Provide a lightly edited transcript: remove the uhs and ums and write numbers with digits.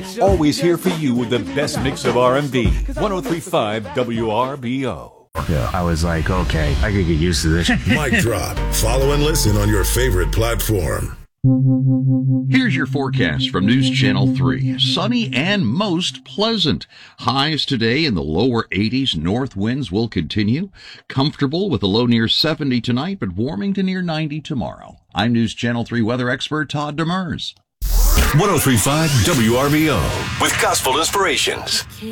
Always here for you with the best mix of R&B. 103.5 WRBO. Yeah, I was like, okay, I could get used to this. Mic drop. Follow and listen on your favorite platform. Here's your forecast from News Channel 3. Sunny and most pleasant. Highs today in the lower 80s. North winds will continue. Comfortable with a low near 70 tonight, but warming to near 90 tomorrow. I'm News Channel 3 weather expert Todd Demers. 103.5 WRBO with Gospel Inspirations.